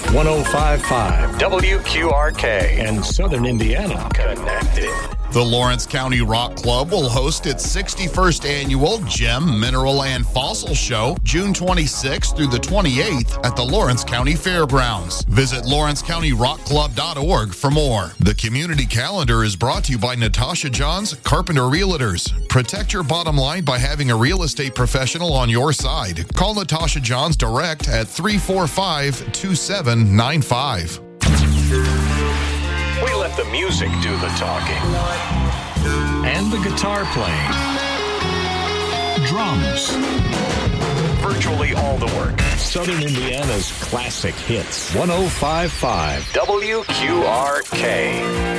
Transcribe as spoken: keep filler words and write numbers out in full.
one oh five point five W Q R K. and Southern Indiana Connected. The Lawrence County Rock Club will host its sixty-first annual Gem, Mineral, and Fossil Show June twenty-sixth through the twenty-eighth at the Lawrence County Fairgrounds. Visit lawrence county rock club dot org for more. The community calendar is brought to you by Natasha Johns, Carpenter Realtors. Protect your bottom line by having a real estate professional on your side. Call Natasha Johns direct at three four five, two seven nine five. We let the music do the talking. and the guitar playing, drums, Virtually all the work. Southern Indiana's classic hits. one oh five point five W Q R K.